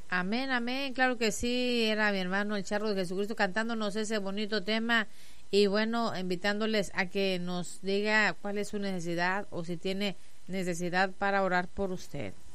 Amén, amén, claro que sí, era mi hermano el Charro de Jesucristo cantándonos ese bonito tema y bueno, invitándoles a que nos diga cuál es su necesidad o si tiene necesidad para orar por usted.